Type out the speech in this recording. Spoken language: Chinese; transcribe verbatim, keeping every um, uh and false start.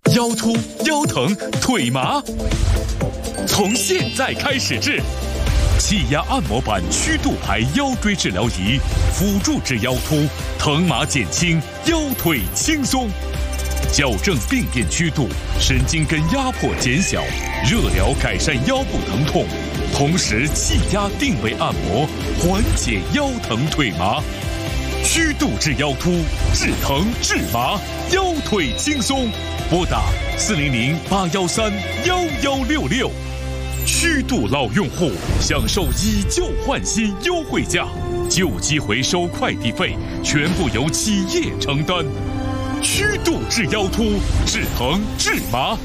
腰突、腰疼、腿麻，从现在开始治。气压按摩板曲度牌腰椎治疗仪，辅助治腰突，疼麻减轻，腰腿轻松。矫正病变曲度，神经根压迫减小，热疗改善腰部疼痛，同时气压定位按摩，缓解腰疼腿麻。曲度治腰突，治疼治麻，腰腿轻松。拨打四零零八幺三幺幺六六。曲度老用户享受以旧换新优惠价，旧机回收快递费全部由企业承担。曲度治腰突，治疼治麻，